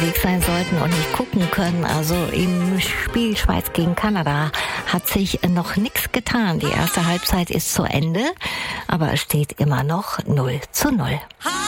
sein sollten und nicht gucken können. Also im Spiel Schweiz gegen Kanada hat sich noch nichts getan. Die erste Halbzeit ist zu Ende, aber es steht immer noch 0:0.